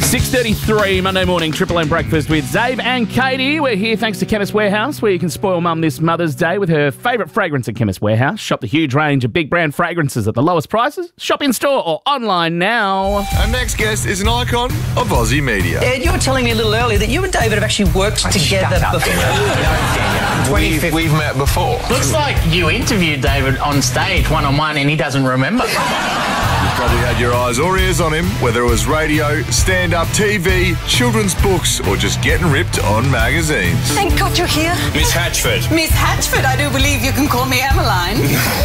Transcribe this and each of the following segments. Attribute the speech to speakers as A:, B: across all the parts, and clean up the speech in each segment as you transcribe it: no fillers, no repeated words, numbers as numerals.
A: 6:33 Monday morning, Triple M breakfast with Zave and Katie. We're here thanks to Chemist Warehouse, where you can spoil mum this Mother's Day with her favourite fragrance at Chemist Warehouse. Shop the huge range of big brand fragrances at the lowest prices. Shop in store or online now.
B: Our next guest is an icon of Aussie media.
C: Ed, you were telling me a little earlier that you and David have actually worked together before.
B: We've met before.
D: Looks like you interviewed David on stage one-on-one and he doesn't remember.
B: You probably had your eyes or ears on him, whether it was radio, stand-up, TV, children's books, or just getting ripped on magazines.
E: Thank God you're here.
B: Miss Hatchford.
E: Miss Hatchford, I do believe you can call me Emmeline.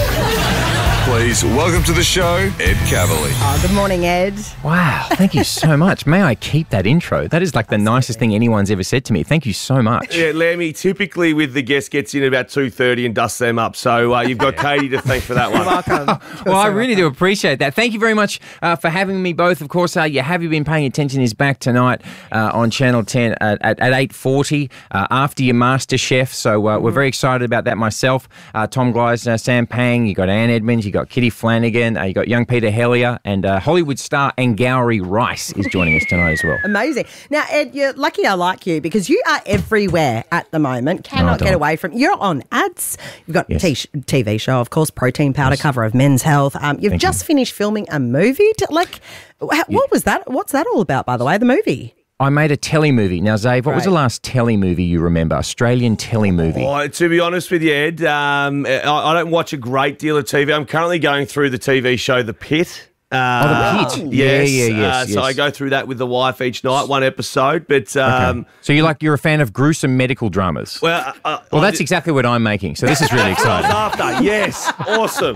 B: Please welcome to the show, Ed Cavalier.
F: Oh, good morning, Ed.
G: Wow, thank you so much. May I keep that intro? That is like the nicest thing anyone's ever said to me. Thank you so much.
H: Yeah, Lammy, typically with the guest gets in about 2:30 and dusts them up. So you've got Katie to thank for that one.
F: You're welcome.
G: Well, I really do appreciate that. Thank you very much for having me both. Of course, Have You Been Paying Attention is back tonight on Channel 10 at 8:40 after your MasterChef. So we're very excited about that myself. Tom Gleisner, Sam Pang, you got Anne Edmonds, you got Kitty Flanagan, you got young Peter Hellier, and Hollywood star Angourie Rice is joining us tonight as well.
F: Amazing. Now, Ed, you're lucky I like you because you are everywhere at the moment. Cannot get away from. You're on ads. You've got TV show, of course, Protein Powder, cover of Men's Health. You've just finished filming a movie. What was that? What's that all about, by the way, the movie?
G: I made a telly movie. Now, Zave, what was the last telly movie you remember? Australian telly movie.
H: Oh, to be honest with you, Ed, I don't watch a great deal of TV. I'm currently going through the TV show The Pit.
G: The Pit.
H: Yes.
G: Yes.
H: So I go through that with the wife each night, one episode. But
G: So you're a fan of gruesome medical dramas?
H: Well,
G: that's exactly what I'm making. So this is really exciting.
H: After, yes, awesome.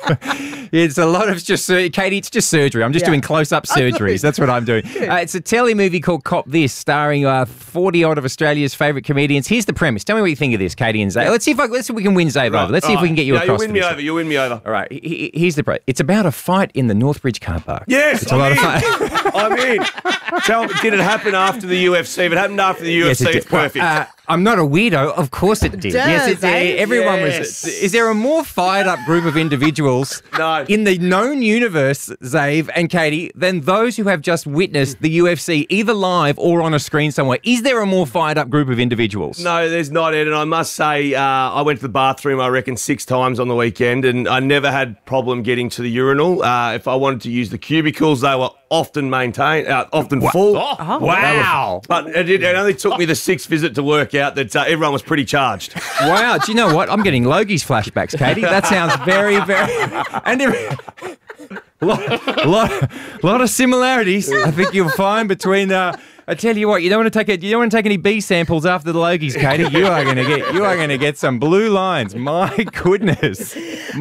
G: It's a lot of just Katie. It's just surgery. I'm just doing close-up surgeries. That's what I'm doing. It's a telly movie called Cop This, starring 40 odd of Australia's favourite comedians. Here's the premise. Tell me what you think of this, Katie and Zave. Let's see if we can win Zave over. Let's see if we can get you across.
H: You win me over.
G: All right. Here's the premise. It's about a fight in the Northbridge car park.
H: Yes,
G: it's a lot of fun.
H: I'm in. Tell me, did it happen after the UFC? If it happened after the UFC,
G: yes,
H: it's perfect.
G: I'm not a weirdo. Of course it did. Yes, it did. Everyone was. Is there a more fired up group of individuals in the known universe, Zave and Katie, than those who have just witnessed the UFC either live or on a screen somewhere? Is there a more fired up group of individuals?
H: No, there's not, Ed. And I must say, I went to the bathroom, I reckon, 6 times on the weekend, and I never had problem getting to the urinal. If I wanted to use the cubicles, they were often full.
G: Oh, wow.
H: But it only took me the 6th visit to work out that everyone was pretty charged.
G: Wow. Do you know what? I'm getting Logie's flashbacks, Katie. That sounds very, very... And lot of similarities I think you'll find between... I tell you what, you don't want to take any B samples after the Logies, Katie. You are going to get some blue lines. My goodness.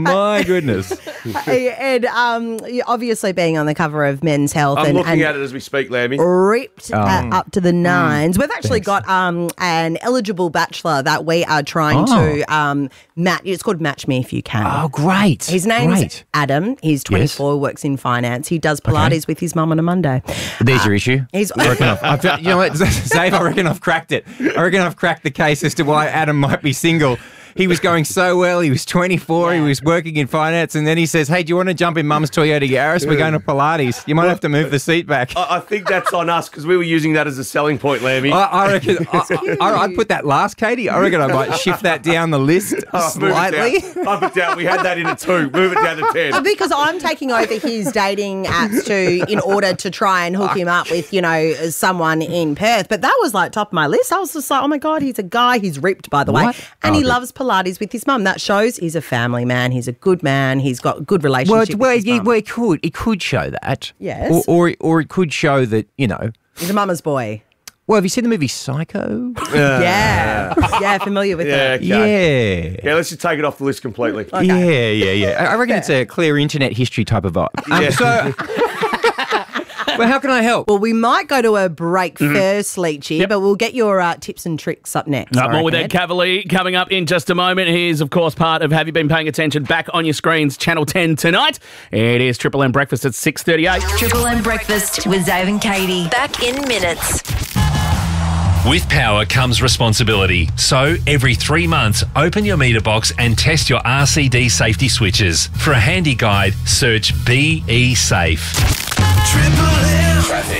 F: Hey, Ed, obviously being on the cover of Men's Health,
H: I'm looking at it as we speak, Lammy.
F: Ripped up to the nines. We've actually got an eligible bachelor that we are trying to match. It's called Match Me If You Can.
G: Oh, great!
F: His name's Adam. He's 24, works in finance. He does Pilates with his mum on a Monday.
G: There's your issue.
F: He's
G: you know what, Zave, I reckon I've cracked it. I reckon I've cracked the case as to why Adam might be single. He was going so well. He was 24. He was working in finance. And then he says, hey, do you want to jump in Mum's Toyota Yaris? We're going to Pilates. You might have to move the seat back.
H: I think that's on us because we were using that as a selling point, Lammy.
G: I reckon I'd put that last, Katie. I reckon I might shift that down the list slightly.
H: Bump it down. We had that in a 2. Move it down to 10.
F: Because I'm taking over his dating apps in order to try and hook him up with, someone in Perth. But that was like top of my list. I was just like, oh my God, he's a guy. He's ripped, by the way. And he loves Pilates with his mum. That shows he's a family man. He's a good man. He's got a good relationship with his mum.
G: Well, it could show that.
F: Yes.
G: Or it could show that,
F: he's a mama's boy.
G: Well, have you seen the movie Psycho?
F: Yeah, familiar with that.
G: Yeah.
H: Yeah, let's just take it off the list completely.
G: Okay. Yeah. I reckon it's a clear internet history type of vibe. Well, how can I help?
F: Well, we might go to a break first, Leachy, but we'll get your tips and tricks up next.
A: More with Ed Cavalier coming up in just a moment. He's, of course, part of Have You Been Paying Attention? Back on your screens, Channel 10 tonight. It is Triple M Breakfast at 6:38.
E: Triple M Breakfast with Zave and Katie. Back in minutes.
I: With power comes responsibility. So every 3 months, open your meter box and test your RCD safety switches. For a handy guide, search BE Safe.
B: Triple M. Traffic.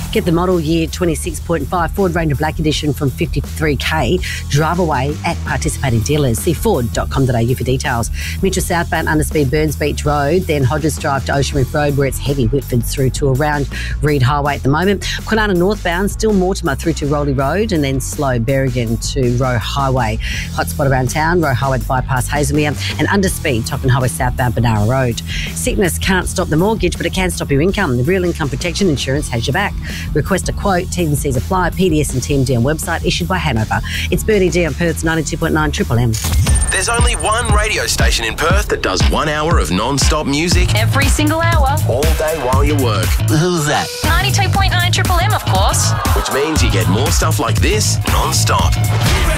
J: Get the model year 26.5 Ford Ranger Black Edition from $53,000. Drive away at participating dealers. See ford.com.au for details. Mitchell southbound underspeed Burns Beach Road, then Hodges Drive to Ocean Reef Road where it's heavy Whitford through to around Reed Highway at the moment. Kwinana northbound, still Mortimer through to Rowley Road and then slow Berrigan to Roe Highway. Hotspot around town, Roe Highway bypass Hazelmere and underspeed Topham Highway southbound Banara Road. Sickness can't stop the mortgage, but it can stop your income. The Real Income Protection Insurance has your back. Request a quote, T's and C's apply, PDS and TMD on website, issued by Hanover. It's Bernie D on Perth's 92.9 Triple M.
K: There's only one radio station in Perth that does 1 hour of non-stop music
E: Every single hour.
K: all day while you work. Who's that?
E: 92.9 Triple M, of course.
K: Which means you get more stuff like this non-stop.